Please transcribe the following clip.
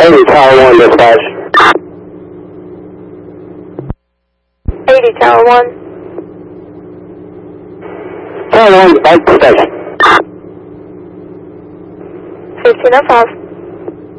80 Tower 1 dispatch. 80 Tower 1. Tower 1, bike dispatch. 1505.